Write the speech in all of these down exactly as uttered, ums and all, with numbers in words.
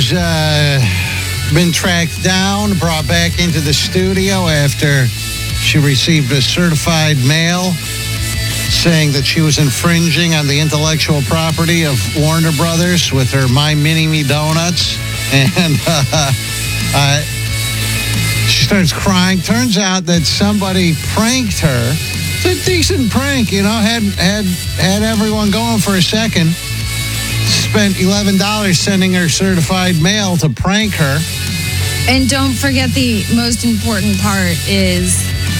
has uh, been tracked down, brought back into the studio after she received a certified mail saying that she was infringing on the intellectual property of Warner Brothers with her My Mini Me Donuts. And uh, uh, she starts crying. Turns out that somebody pranked her. It's a decent prank, you know, had, had, had everyone going for a second. Spent eleven dollars sending her certified mail to prank her. And don't forget the most important part is...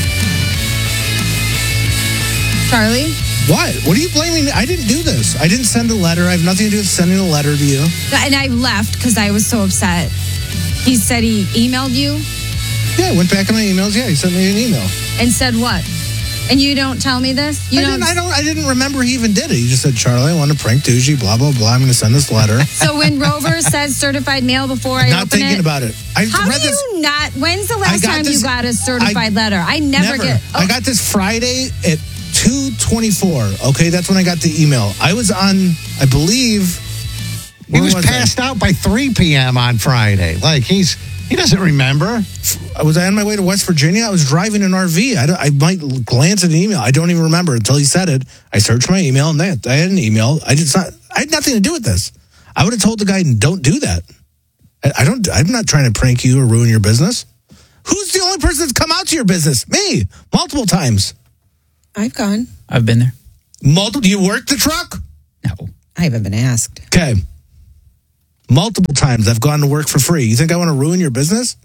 Charlie? What? What are you blaming me? I didn't do this. I didn't send a letter. I have nothing to do with sending a letter to you. And I left because I was so upset. He said he emailed you? Yeah, I went back in my emails. Yeah, he sent me an email. And said what? And you don't tell me this? You I, don't... didn't, I don't. I didn't remember he even did it. He just said, Charlie, I want to prank Doogie, blah, blah, blah. I'm going to send this letter. So when Rover says certified mail before I not open thinking it, about it. I how read do this, you not... When's the last time this, you got a certified I, letter? I never, never. get... Oh. I got this Friday at two twenty-four. Okay, that's when I got the email. I was on, I believe... He was, was passed I? out by three p.m. on Friday. Like, he's he doesn't remember. Was I on my way to West Virginia? I was driving an R V. I, I might glance at an email. I don't even remember until he said it. I searched my email, and that, I had an email. I just not. I had nothing to do with this. I would have told the guy, don't do that. I, I don't. I'm not trying to prank you or ruin your business. Who's the only person that's come out to your business? Me, multiple times. I've gone. I've been there. Multiple. Do you work the truck? No. I haven't been asked. Okay. Multiple times I've gone to work for free. You think I want to ruin your business?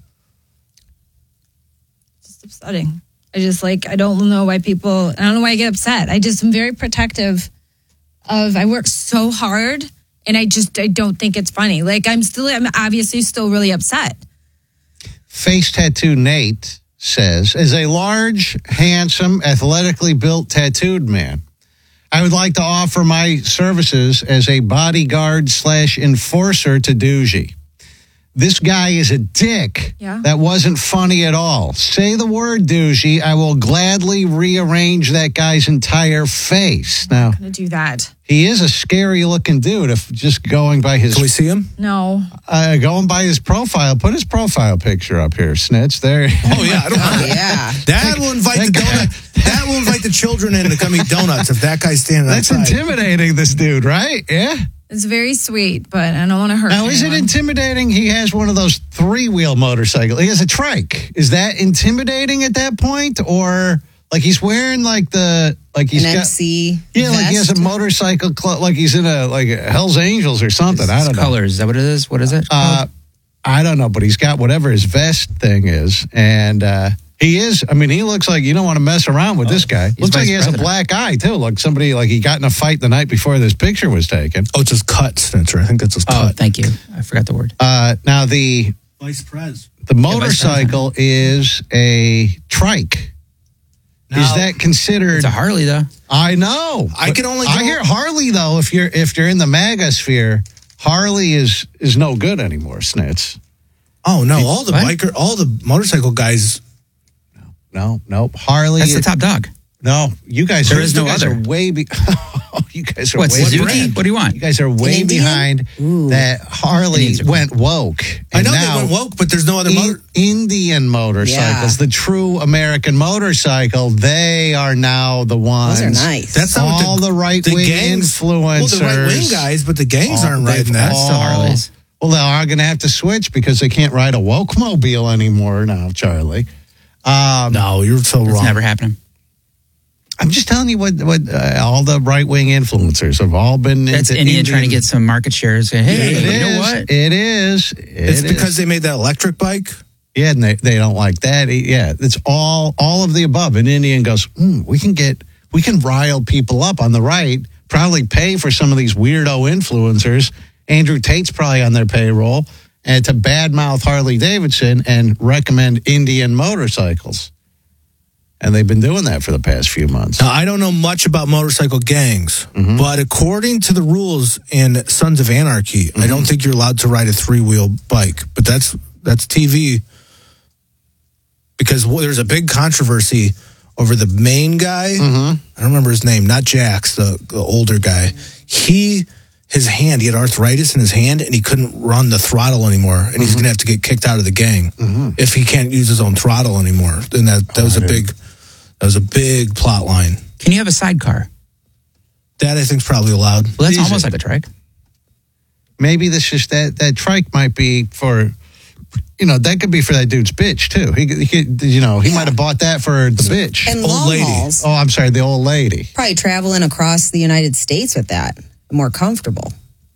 It's upsetting. I just like, I don't know why people, I don't know why I get upset. I just am very protective of, I work so hard and I just, I don't think it's funny. Like I'm still, I'm obviously still really upset. Face Tattoo Nate says, as a large, handsome, athletically built tattooed man, I would like to offer my services as a bodyguard slash enforcer to Doogie. This guy is a dick. Yeah. That wasn't funny at all. Say the word, Doogie. I will gladly rearrange that guy's entire face. Now, I'm going to do that. he is a scary looking dude. If just going by his... Can we see him? No. Uh, going by his profile. Put his profile picture up here, Snitch. There. Oh, yeah. I don't Oh, yeah. That will invite the donut. That will invite the children in to come eat donuts if that guy's standing That's outside. intimidating, this dude, right? Yeah. It's very sweet, but I don't want to hurt Now, is it anyone. intimidating? He has one of those three-wheel motorcycles. He has a trike. Is that intimidating at that point? Or, like, he's wearing, like, the... like he's An got, M C Yeah, like he has a vest? motorcycle club, like he's in a, like, a Hell's Angels or something. It's I don't know. colors. Is that what it is? What is it? Uh, I don't know, but he's got whatever his vest thing is. And uh, he is, I mean, he looks like you don't want to mess around with Oh, this guy. Looks like vice he has president. a black eye, too. Like somebody, like he got in a fight the night before this picture was taken. Oh, it's his cut, Spencer. I think that's his oh, cut. thank you. I forgot the word. Uh, now, the Vice Pres. the motorcycle is a trike. Now, is that considered? It's a Harley, though. I know. I But can only I go- hear Harley, though, if you're if you're in the MAGA sphere, Harley is is no good anymore, Snitz. Oh, no. All the What? biker, all the motorcycle guys. No, no. Harley. That's the top dog. No, you guys There are, is you no guys other. are way be- you guys are What, way Suzuki? behind. What do you want? You guys are way Indian? behind Ooh. that Harley Indians are cool. went woke. I And know now they went woke, but there's no other in- motor. Indian motorcycles, Yeah. the true American motorcycle, they are now the ones. Those are nice. That's not what all the, right the wing gangs- influencers. Well, the right wing guys, but the gangs Oh, aren't they've riding that. all- Still Harleys. Well, they are going to have to switch because they can't ride a woke mobile anymore now, Charlie. Um, No, you're so It's wrong. never happening. I'm just telling you what what uh, all the right wing influencers have all been. That's into Indian trying to get some market shares. Hey, Yeah, it you is. know what? It is. It It's is. because they made that electric bike. yeah, and they, they don't like that. Yeah, it's all all of the above. And Indian goes, mm, we can get we can rile people up on the right. Probably pay for some of these weirdo influencers. Andrew Tate's probably on their payroll, and to badmouth Harley Davidson and recommend Indian motorcycles. And they've been doing that for the past few months. Now, I don't know much about motorcycle gangs, but according to the rules in Sons of Anarchy, I don't think you're allowed to ride a three-wheel bike. But that's that's T V because well, there's a big controversy over the main guy. I don't remember his name, not Jax, the, the older guy. He his hand. He had arthritis in his hand, and he couldn't run the throttle anymore. And mm-hmm. he's going to have to get kicked out of the gang mm-hmm. if he can't use his own throttle anymore. And that that oh, was a big that was a big plot line. Can you have a sidecar? That I think is probably allowed. Well, that's Easy. almost like a trike. Maybe this is that that trike might be for. You know, that could be for that dude's bitch, too. He, he you know, he yeah. might have bought that for the bitch. And old long lady. hauls. Oh, I'm sorry, the old lady. Probably traveling across the United States with that. More comfortable.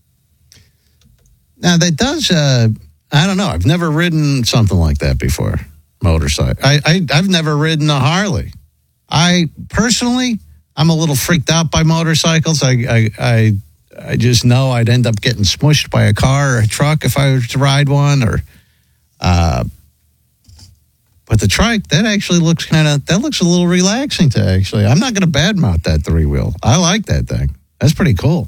Now, that does, uh, I don't know. I've never ridden something like that before, motorcycle. I, I, I've never ridden a Harley. I, personally, I'm a little freaked out by motorcycles. I, I, I, I just know I'd end up getting smushed by a car or a truck if I were to ride one, or... Uh, but the trike, that actually looks kind of, that looks a little relaxing to actually. I'm not going to badmouth that three wheel. I like that thing. That's pretty cool.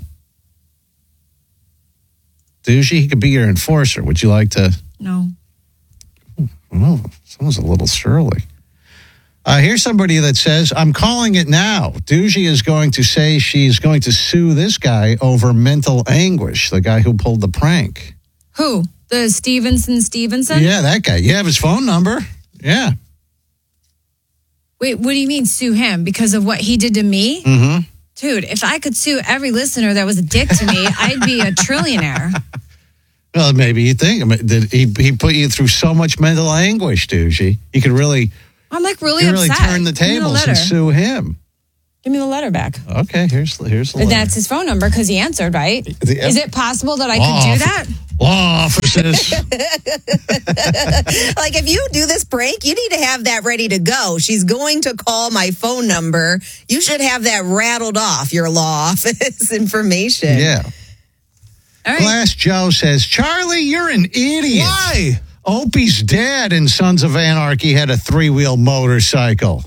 Doogie, he could be your enforcer. Would you like to? No. Oh, someone's a little surly. Uh, here's somebody that says, I'm calling it now. Doogie is going to say she's going to sue this guy over mental anguish, the guy who pulled the prank. Who? The Stevenson Stevenson? Yeah, that guy. You have his phone number. Yeah. Wait, what do you mean sue him? Because of what he did to me? Mm-hmm. Dude, if I could sue every listener that was a dick to me, I'd be a trillionaire. Well, maybe you think. I mean, did he, he put you through so much mental anguish, Doogie. You could really... I'm like really you really upset. turn the tables the and sue him. Give me the letter back. Okay, here's, here's the letter. That's his phone number because he answered, right? The, uh, Is it possible that I law could do that? Law offices. Like, if you do this prank, you need to have that ready to go. She's going to call my phone number. You should have that rattled off, your law office information. Yeah. All right. Glass Joe says, Charlie, you're an idiot. Why? Opie's dad in Sons of Anarchy had a three-wheel motorcycle.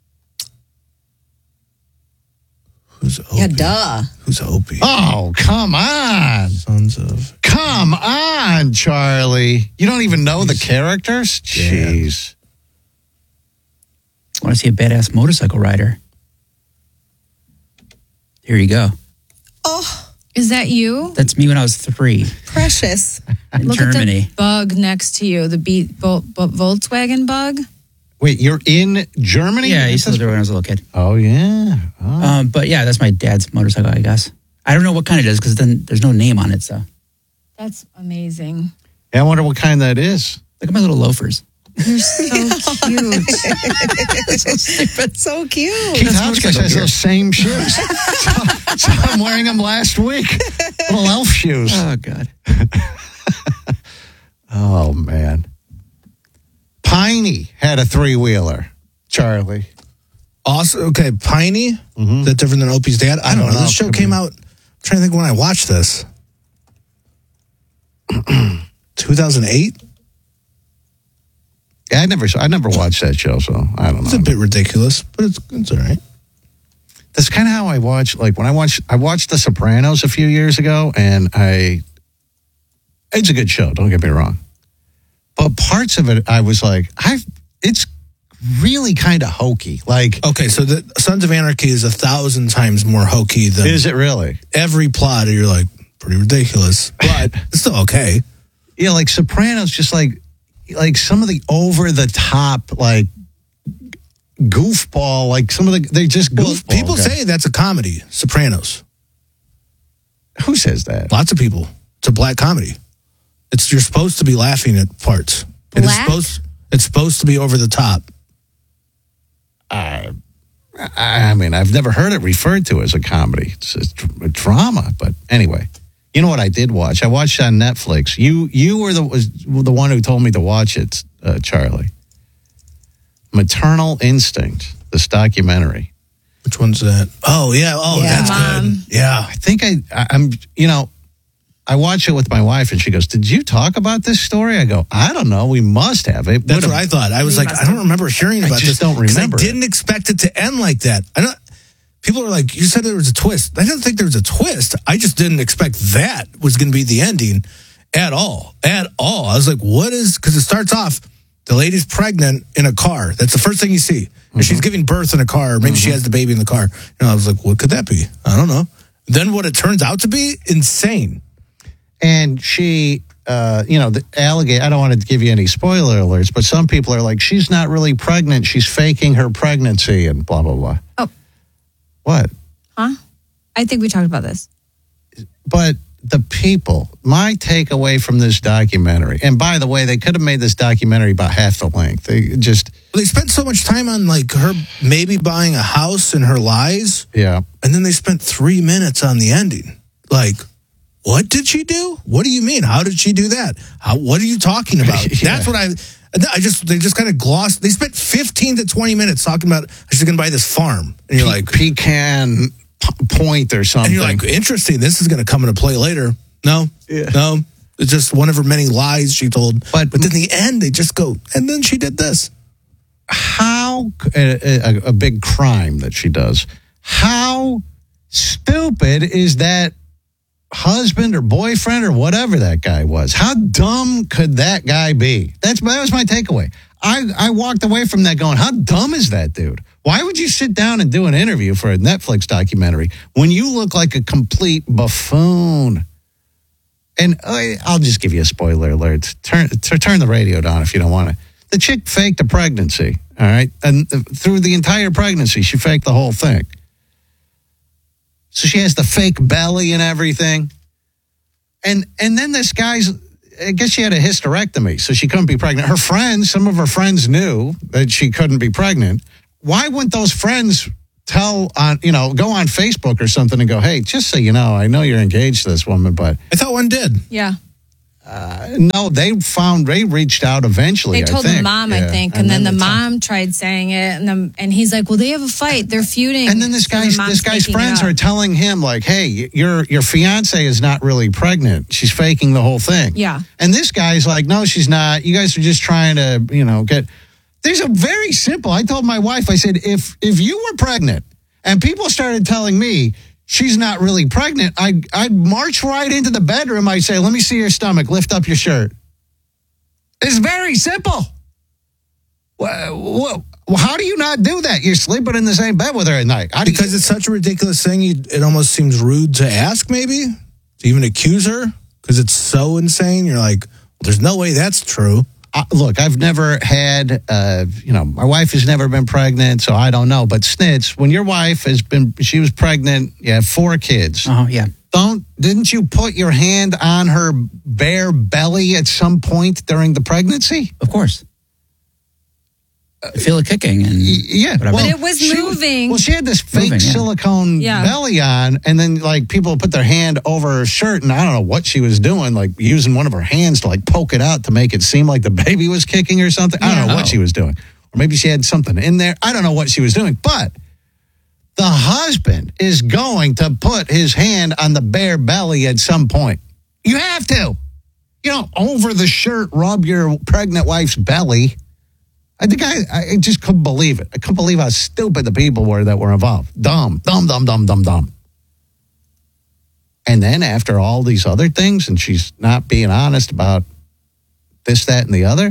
Who's Opie? Yeah, duh. Who's Opie? Oh, come on. Sons of... Come on, Charlie. You don't even know the characters? Jeez. I want to see a badass motorcycle rider. Here you go. Oh, is that you? That's me when I was three. Precious. In Look Germany. At the bug next to you, the beat, Vol, Vol, Volkswagen bug. Wait, you're in Germany? Yeah, I used to live there when I was a little kid. Oh, yeah. Oh. Um, but yeah, that's my dad's motorcycle, I guess. I don't know what kind it is because then there's no name on it. So that's amazing. Yeah, I wonder what kind that is. Look at my little loafers. You're so cute. So stupid. So cute. Keith Hotchkiss has those same shoes. so, so I'm wearing them last week. Little elf shoes. Oh, God. Oh, man. Piney had a three-wheeler. Charlie. Awesome. Okay, Piney. Mm-hmm. Is that different than Opie's dad? I, I don't, don't know. know. This show came out. I'm trying to think when I watched this. two thousand eight. Yeah, I never. I never watched that show, so I don't know. It's a bit ridiculous, but it's it's all right. That's kind of how I watch. Like when I watched, I watched The Sopranos a few years ago, and I. It's a good show. Don't get me wrong, but parts of it, I was like, I. It's really kind of hokey. Like, okay, so the Sons of Anarchy is a thousand times more hokey than. Is it really? Every plot, you're like pretty ridiculous, but it's still okay. Yeah, like Sopranos, just like. Like some of the over the top, like goofball, like some of the they just goofball. Well, people okay. say that's a comedy. Sopranos. Who says that? Lots of people. It's a black comedy. It's you're supposed to be laughing at parts. Black? It's supposed it's supposed to be over the top. Uh, I mean, I've never heard it referred to as a comedy. It's a, a drama, but anyway. You know what I did watch? I watched on Netflix. You you were the was the one who told me to watch it, uh, Charlie. Maternal Instinct, this documentary. Which one's that? Oh yeah, oh yeah. that's Mom. good. Yeah, I think I, I I'm you know, I watched it with my wife, and she goes, "Did you talk about this story?" I go, "I don't know. We must have it." That's what I thought. I was like, I don't remember hearing about I this. just don't remember. I didn't expect it to end like that. I don't. People are like, you said there was a twist. I didn't think there was a twist. I just didn't expect that was going to be the ending at all. At all. I was like, what is, because it starts off, the lady's pregnant in a car. That's the first thing you see. Mm-hmm. And she's giving birth in a car. Maybe mm-hmm. she has the baby in the car. And I was like, what could that be? I don't know. Then what it turns out to be, insane. And she, uh, you know, the alligator, I don't want to give you any spoiler alerts, but some people are like, she's not really pregnant. She's faking her pregnancy and blah, blah, blah. Oh. What? Huh? I think we talked about this. But the people, my takeaway from this documentary, and by the way, they could have made this documentary about half the length. They just... They spent so much time on like her maybe buying a house and her lies. Yeah. And then they spent three minutes on the ending. Like, what did she do? What do you mean? How did she do that? How, what are you talking about? Yeah. That's what I, I just, they just kind of glossed. They spent fifteen to twenty minutes talking about, she's going to buy this farm. And you're Pe- like, Pecan p- Point or something. and you're like, interesting. This is going to come into play later. No, Yeah. no. It's just one of her many lies she told. But- but in the end, they just go, and then she did this. How, a, a, a big crime that she does, how stupid is that husband or boyfriend or whatever that guy was? How dumb could that guy be? That's that was my takeaway. I, I walked away from that going, how dumb is that dude? Why would you sit down and do an interview for a Netflix documentary when you look like a complete buffoon? And uh, I'll just give you a spoiler alert. Turn t- turn the radio down if you don't want to. The chick faked a pregnancy, all right? And uh, through the entire pregnancy, she faked the whole thing. So she has the fake belly and everything. And and then this guy's, I guess she had a hysterectomy, so she couldn't be pregnant. Her friends, some of her friends knew that she couldn't be pregnant. Why wouldn't those friends tell on, you know, go on Facebook or something and go, hey, just so you know, I know you're engaged to this woman, but... I thought one did. Yeah. Uh, no, they found, they reached out eventually, They told I think. the mom, Yeah. I think, and, then, the they told- mom tried saying it, and the, and he's like, "Well, they have a fight. They're feuding." And then this So the guy's mom's this guy's making it friends up. are telling him like, "Hey, your your fiance is not really pregnant. She's faking the whole thing." Yeah. And this guy's like, "No, she's not. You guys are just trying to, you know, get." There's a very simple. I told my wife, I said, if if you were pregnant and people started telling me she's not really pregnant, I I'd march right into the bedroom. I'd say, "Let me see your stomach. Lift up your shirt." It's very simple. Well, how do you not do that? You're sleeping in the same bed with her at night. How do you- Because it's such a ridiculous thing, you, it almost seems rude to ask, maybe, to even accuse her, because it's so insane. You're like, well, there's no way that's true. Uh, look, I've never had, uh, you know, my wife has never been pregnant, so I don't know. But Snitz, when your wife has been, she was pregnant, you have four kids. Oh, yeah. Don't, didn't you put your hand on her bare belly at some point during the pregnancy? Of course. I feel it kicking. And Y- Yeah. whatever. But it was she- moving. Well, she had this fake Moving, yeah. silicone Yeah. belly on, and then like people put their hand over her shirt, and I don't know what she was doing, like using one of her hands to like poke it out to make it seem like the baby was kicking or something. I don't know Yeah. what Oh. she was doing. Or maybe she had something in there. I don't know what she was doing, but the husband is going to put his hand on the bare belly at some point. You have to. You know, over the shirt, rub your pregnant wife's belly. I think I, I just couldn't believe it. I couldn't believe how stupid the people were that were involved. Dumb, dumb, dumb, dumb, dumb, dumb. And then after all these other things, and she's not being honest about this, that, and the other.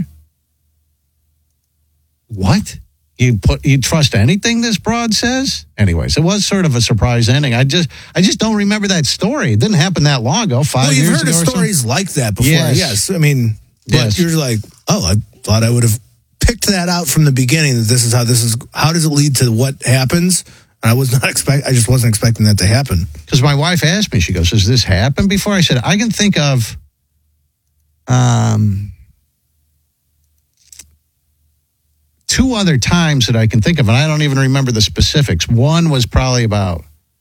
What? You put you trust anything this broad says? Anyways, it was sort of a surprise ending. I just I just don't remember that story. It didn't happen that long ago. Five Well, you've years heard ago. of or something. stories like that before. Yes. Yes. I mean, but Yes. you're like, oh, I thought I would have picked that out from the beginning that this is how this is. How does it lead to what happens? And I was not expect. I just wasn't expecting that to happen. Because my wife asked me, she goes, "Has this happened before?" I said, "I can think of, um, two other times that I can think of, and I don't even remember the specifics. One was probably about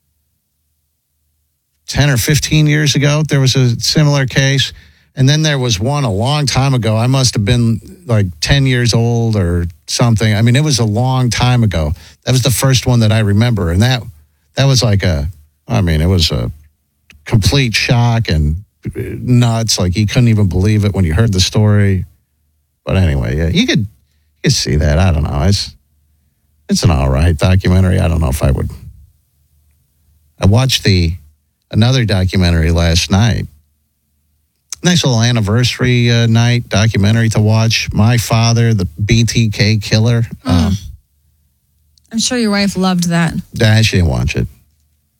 ten or fifteen years ago. There was a similar case. And then there was one a long time ago. I must have been like ten years old or something. I mean, it was a long time ago. That was the first one that I remember. And that that was like a, I mean, it was a complete shock and nuts. Like you couldn't even believe it when you heard the story. But anyway, yeah, you could, you could see that. I don't know. It's, it's an all right documentary. I don't know if I would. I watched the, another documentary last night. Nice little anniversary uh, night documentary to watch. My Father, the B T K Killer. Um, I'm sure your wife loved that. nah, she didn't watch it.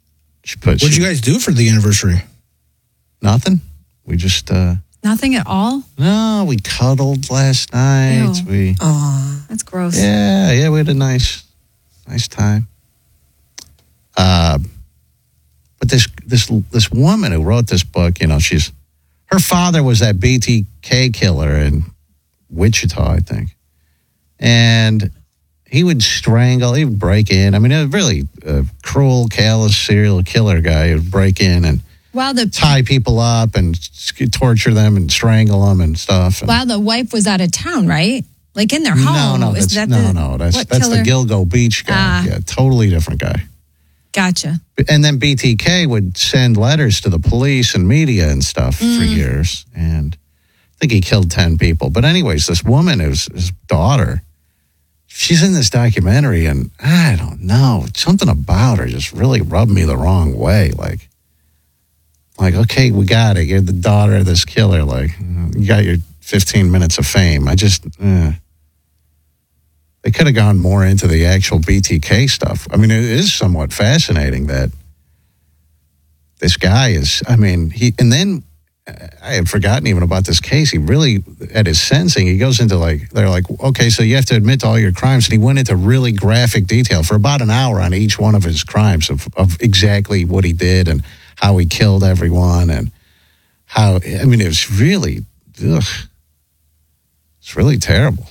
She put, What'd she, you guys do for the anniversary? Nothing. We just, uh, Nothing at all? no, we cuddled last night. Ew. We, Oh, That's gross. yeah, yeah, we had a nice, nice time. Uh, but this, this, this woman who wrote this book, you know, she's, her father was that B T K killer in Wichita, I think. And he would strangle, he would break in. I mean, a really uh, cruel, callous serial killer guy who would break in and While the tie people up and torture them and strangle them and stuff. And while the wife was out of town, right? Like in their no, home. no, Is that's, that no, the, no, that's what that's killer? the Gilgo Beach guy. Ah. Yeah, totally different guy. Gotcha. And then B T K would send letters to the police and media and stuff Mm. for years. And I think he killed ten people. But anyways, this woman, his, his daughter, she's in this documentary, and I don't know, something about her just really rubbed me the wrong way. Like, like, okay, we got it. You're the daughter of this killer. Like, you got your fifteen minutes of fame. I just, eh. They could have gone more into the actual B T K stuff. I mean, it is somewhat fascinating that this guy is, I mean, he, and then uh, I had forgotten even about this case. He really, at his sentencing, he goes into like, they're like, okay, so you have to admit to all your crimes. And he went into really graphic detail for about an hour on each one of his crimes of, of exactly what he did and how he killed everyone and how, I mean, it was really, ugh, it's really terrible.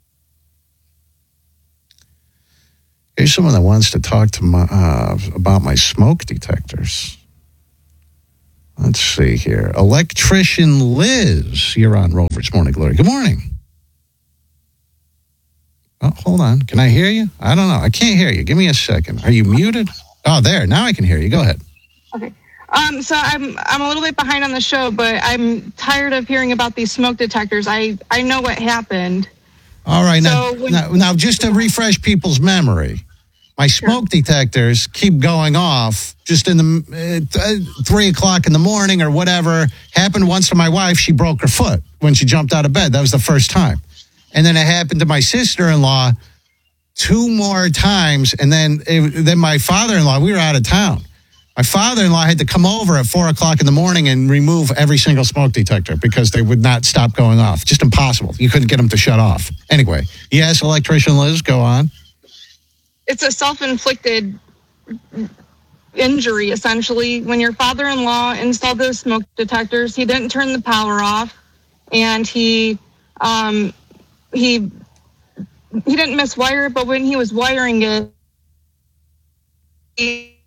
Here's someone that wants to talk to my, uh, about my smoke detectors. Let's see here. Electrician Liz, you're on Rover's Morning Glory. Good morning. Oh, hold on. Can I hear you? I don't know. I can't hear you. Give me a second. Are you muted? Oh, there. Now I can hear you. Go ahead. Okay. Um, so I'm I'm a little bit behind on the show, but I'm tired of hearing about these smoke detectors. I, I know what happened. All right. Now, So when- now, now, just to refresh people's memory, my smoke detectors keep going off just in the uh, th- three o'clock in the morning or whatever. Happened once to my wife. She broke her foot when she jumped out of bed. That was the first time. And then it happened to my sister-in-law two more times. And then, it, then my father-in-law, we were out of town. My father-in-law had to come over at four o'clock in the morning and remove every single smoke detector because they would not stop going off. Just impossible. You couldn't get them to shut off. Anyway, yes, Electrician Liz, go on. It's a self-inflicted injury, essentially. When your father-in-law installed those smoke detectors, he didn't turn the power off, and he um, he he didn't miswire it. But when he was wiring it, he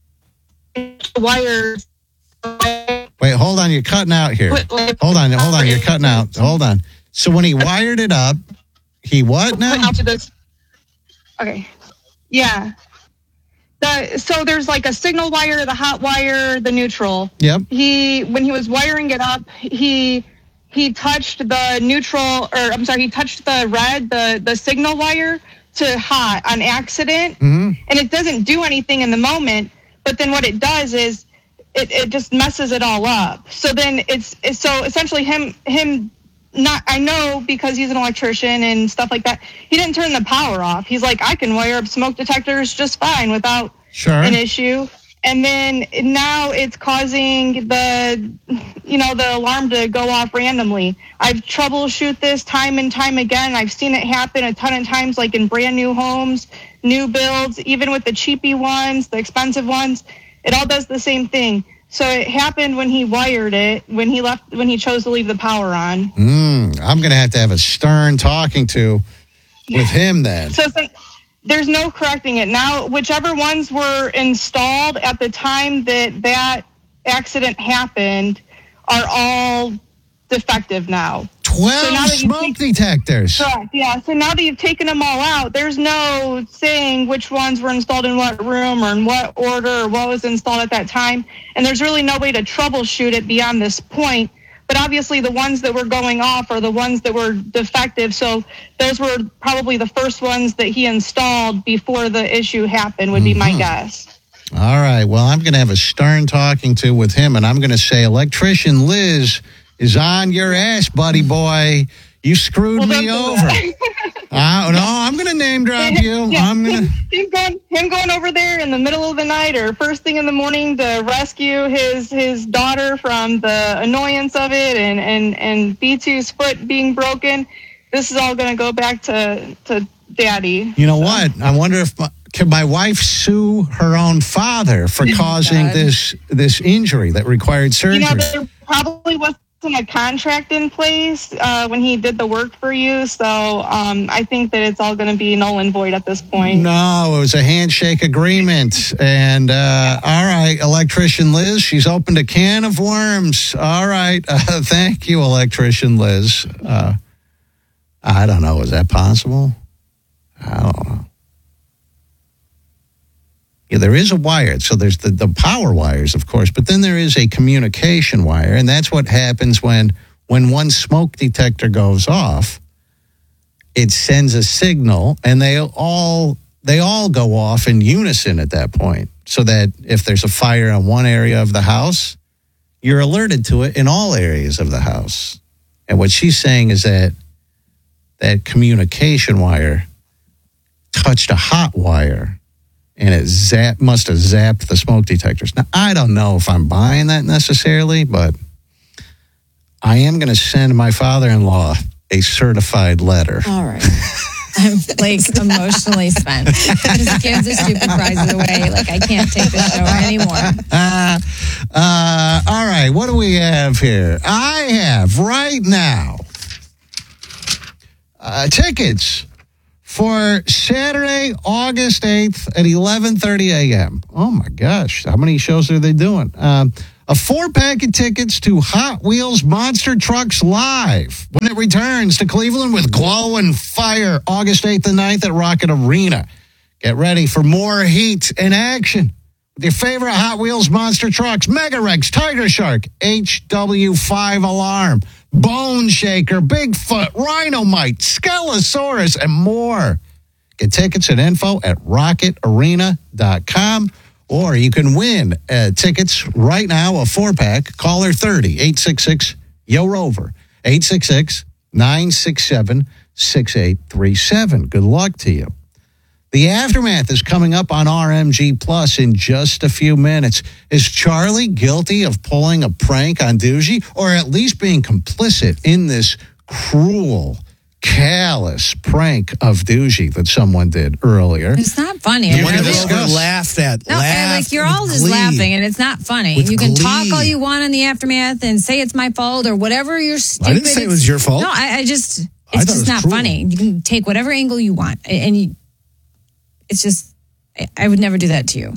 wires. Wait, hold on. You're cutting out here. Hold on. Hold on. You're cutting out. Hold on. So when he wired it up, he what now? Went out to this. Okay. Yeah. The, so there's like a signal wire, the hot wire, the neutral. Yep. He when he was wiring it up, he he touched the neutral, or I'm sorry, he touched the red, the the signal wire to hot on accident, Mm-hmm. and it doesn't do anything in the moment. But then what it does is it, it just messes it all up. So then it's, it's so essentially him him. Not, I know because he's an electrician and stuff like that. He didn't turn the power off. He's like, I can wire up smoke detectors just fine without Sure. an issue. And then now it's causing the, you know, the alarm to go off randomly. I've troubleshoot this time and time again. I've seen it happen a ton of times, like in brand new homes, new builds, even with the cheapy ones, the expensive ones. It all does the same thing. So it happened when he wired it, when he left, when he chose to leave the power on. Mm, I'm going to have to have a stern talking to with him then. So it's like, there's no correcting it. Now, whichever ones were installed at the time that that accident happened are all defective now. twelve So now that you smoke think- detectors. Correct, yeah. So now that you've taken them all out, there's no saying which ones were installed in what room or in what order or what was installed at that time. And there's really no way to troubleshoot it beyond this point. But obviously the ones that were going off are the ones that were defective. So those were probably the first ones that he installed before the issue happened, would be my guess. All right. Well, I'm going to have a stern talking to with him, and I'm going to say, Electrician Liz is on your ass, buddy boy. You screwed Well, me don't do over. that. uh, no, I'm going to name drop you. Yeah, I'm going him, to. him going, him going over there in the middle of the night or first thing in the morning to rescue his his daughter from the annoyance of it, and and and B two's foot being broken. This is all going to go back to to Daddy. You know what? I wonder if my, can my wife sue her own father for causing God. this this injury that required surgery? You know, there probably wasn't a contract in place uh, when he did the work for you, so um, I think that it's all going to be null and void at this point. No, it was a handshake agreement. And uh, all right, electrician Liz, she's opened a can of worms. All right, uh, thank you, electrician Liz. Uh, I don't know. Is that possible? I don't know. Yeah, there is a wire. So there's the, the power wires, of course, but then there is a communication wire, and that's what happens when when one smoke detector goes off. It sends a signal, and they all they all go off in unison at that point, so that if there's a fire in one area of the house, you're alerted to it in all areas of the house. And what she's saying is that that communication wire touched a hot wire, and it zap, must have zapped the smoke detectors. Now, I don't know if I'm buying that necessarily, but I am going to send my father-in-law a certified letter. All right. I'm like emotionally spent. Just give the stupid prizes away. Like, I can't take the show anymore. Uh, uh, all right, what do we have here? I have right now uh, tickets for Saturday, August eighth at eleven thirty a.m. Oh, my gosh. How many shows are they doing? Um, a four-pack of tickets to Hot Wheels Monster Trucks Live when it returns to Cleveland with Glow and Fire, August eighth and ninth at Rocket Arena. Get ready for more heat and action with your favorite Hot Wheels Monster Trucks, Mega Rex, Tiger Shark, H W five Alarm, Bone Shaker, Bigfoot, Rhinomite, Skelosaurus, and more. Get tickets and info at rocket arena dot com, or you can win uh, tickets right now, a four-pack. Caller thirty, eight six six, Y O ROVER, eight six six, nine six seven, six eight three seven. Good luck to you. The Aftermath is coming up on R M G Plus in just a few minutes. Is Charlie guilty of pulling a prank on Doogie, or at least being complicit in this cruel, callous prank of Doogie that someone did earlier? It's not funny. You I wanna really- discuss? laughed at. No, laughed like you're with all just glee. laughing, and it's not funny. With you can glee. talk all you want in the Aftermath and say it's my fault or whatever. You're stupid. I didn't say it was your fault. No, I, I just I it's thought it just was not cruel. funny. You can take whatever angle you want, and you, it's just I, I would never do that to you.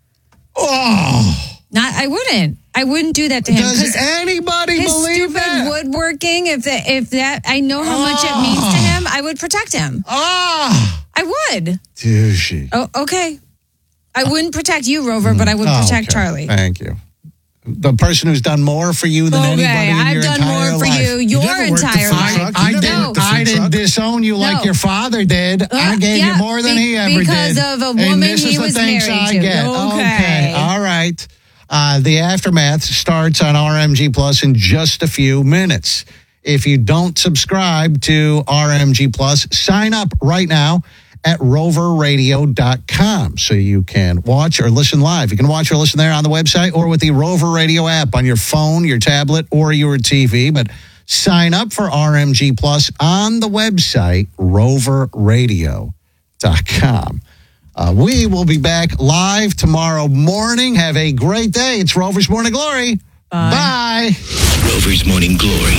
Oh, Not I wouldn't. I wouldn't do that to him. does 'cause anybody his believe stupid that? woodworking, if that, if that, I know how much it means to him. I would protect him. Ah, I would. Doogie. Oh, okay. I wouldn't protect you, Rover, but I would Oh, protect okay. Charlie. Thank you. The person who's done more for you than Okay, anybody in I've your done entire more for life. you your never worked the entire food life. truck. I You never didn't. worked the I food didn't truck. disown you like No. your father did. I Uh, gave yeah, you more than be- he ever because did. of a and woman this he is the was thanks married I to. get. Okay. All right. Uh, the Aftermath starts on R M G Plus in just a few minutes. If you don't subscribe to R M G Plus, sign up right now at rover radio dot com so you can watch or listen live. You can watch or listen there on the website or with the Rover Radio app on your phone, your tablet, or your T V. But sign up for R M G Plus on the website, rover radio dot com. Uh, we will be back live tomorrow morning. Have a great day. It's Rover's Morning Glory. Bye. Bye. Rover's Morning Glory.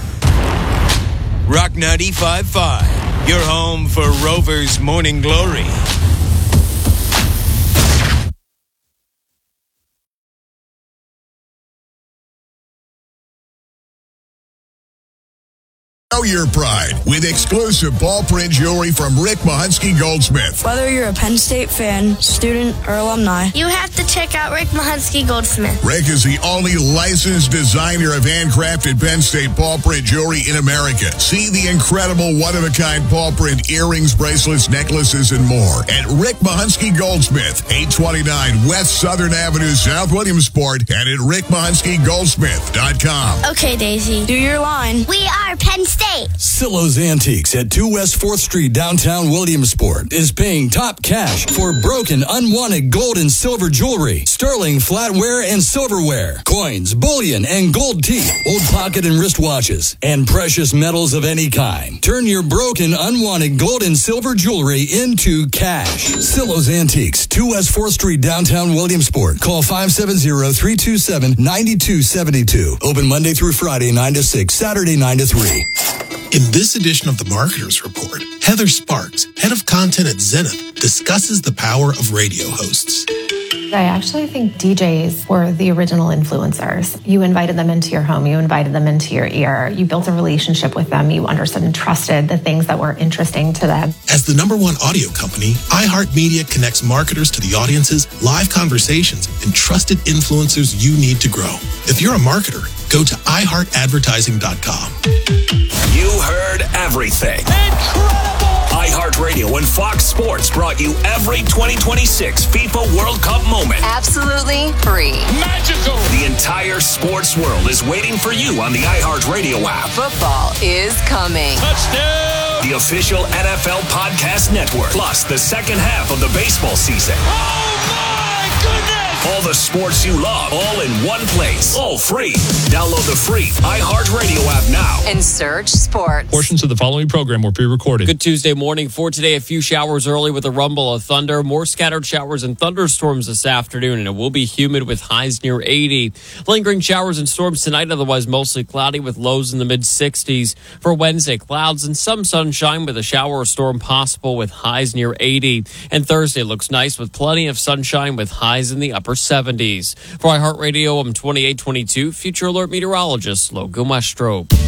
Rock ninety-five point five, your home for Rover's Morning Glory. Know your pride with exclusive ball print jewelry from Rick Mahunsky Goldsmith. Whether you're a Penn State fan, student, or alumni, you have to check out Rick Mahunsky Goldsmith. Rick is the only licensed designer of handcrafted Penn State ball print jewelry in America. See the incredible one-of-a-kind ball print earrings, bracelets, necklaces, and more at Rick Mahunsky Goldsmith, eight twenty-nine West Southern Avenue, South Williamsport, and at rick mahunsky goldsmith dot com. Okay, Daisy. do your line. We are Penn State. State. Silo's Antiques at two West fourth Street, downtown Williamsport, is paying top cash for broken, unwanted gold and silver jewelry, sterling flatware and silverware, coins, bullion, and gold teeth, old pocket and wristwatches, and precious metals of any kind. Turn your broken, unwanted gold and silver jewelry into cash. Silo's Antiques, two West fourth Street, downtown Williamsport. Call five seven zero, three two seven, nine two seven two. Open Monday through Friday, nine to six, Saturday, nine to three. In this edition of the Marketers Report, Heather Sparks, head of content at Zenith, discusses the power of radio hosts. I actually think D Js were the original influencers. You invited them into your home, you invited them into your ear, you built a relationship with them, you understood and trusted the things that were interesting to them. As the number one audio company, iHeartMedia connects marketers to the audiences, live conversations, and trusted influencers you need to grow. If you're a marketer, go to i heart advertising dot com. You heard everything. Incredible! iHeartRadio and Fox Sports brought you every twenty twenty-six FIFA World Cup moment. Absolutely free. Magical! The entire sports world is waiting for you on the iHeartRadio app. Football is coming. Touchdown! The official N F L Podcast Network. Plus the second half of the baseball season. Oh my goodness! All the sports you love, all in one place. All free. Download the free iHeartRadio app now. And search sports. Portions of the following program were pre-recorded. Good Tuesday morning. For today, a few showers early with a rumble of thunder. More scattered showers and thunderstorms this afternoon, and it will be humid with highs near eighty. Lingering showers and storms tonight, otherwise mostly cloudy with lows in the mid-sixties. For Wednesday, clouds and some sunshine with a shower or storm possible with highs near eighty. And Thursday looks nice with plenty of sunshine with highs in the upper seventies. For iHeartRadio, I'm twenty-eight twenty-two Future Alert meteorologist Logan Westrope.